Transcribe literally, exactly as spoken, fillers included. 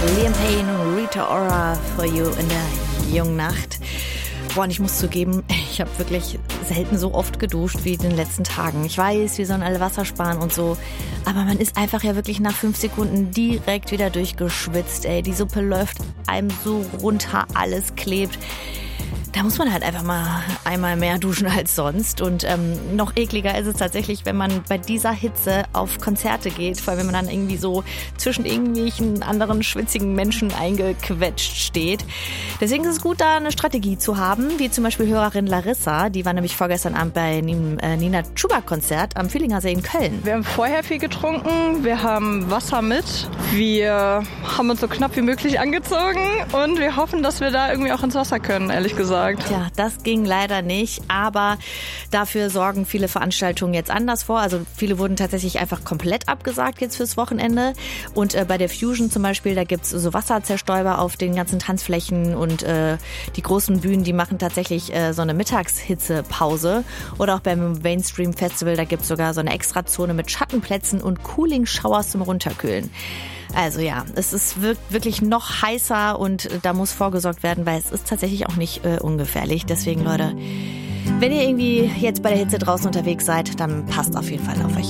Liam Payne und Rita Ora for You in der jungen Nacht. Boah, und ich muss zugeben, ich habe wirklich selten so oft geduscht wie in den letzten Tagen. Ich weiß, wir sollen alle Wasser sparen und so, aber man ist einfach ja wirklich nach fünf Sekunden direkt wieder durchgeschwitzt. Ey, die Suppe läuft einem so runter, alles klebt. Da muss man halt einfach mal einmal mehr duschen als sonst. Und ähm, noch ekliger ist es tatsächlich, wenn man bei dieser Hitze auf Konzerte geht. Vor allem, wenn man dann irgendwie so zwischen irgendwelchen anderen schwitzigen Menschen eingequetscht steht. Deswegen ist es gut, da eine Strategie zu haben, wie zum Beispiel Hörerin Larissa. Die war nämlich vorgestern Abend bei einem äh, Nina Chuba-Konzert am Fühlinger See in Köln. Wir haben vorher viel getrunken, wir haben Wasser mit, wir haben uns so knapp wie möglich angezogen und wir hoffen, dass wir da irgendwie auch ins Wasser können, ehrlich gesagt. Tja, das ging leider nicht, aber dafür sorgen viele Veranstaltungen jetzt anders vor. Also viele wurden tatsächlich einfach komplett abgesagt jetzt fürs Wochenende. Und äh, bei der Fusion zum Beispiel, da gibt's so Wasserzerstäuber auf den ganzen Tanzflächen und äh, die großen Bühnen, die machen tatsächlich äh, so eine Mittagshitzepause. Oder auch beim Mainstream Festival, da gibt's sogar so eine Extrazone mit Schattenplätzen und Cooling Showers zum Runterkühlen. Also ja, es ist wirklich noch heißer und da muss vorgesorgt werden, weil es ist tatsächlich auch nicht äh, ungefährlich. Deswegen, Leute, wenn ihr irgendwie jetzt bei der Hitze draußen unterwegs seid, dann passt auf jeden Fall auf euch auf.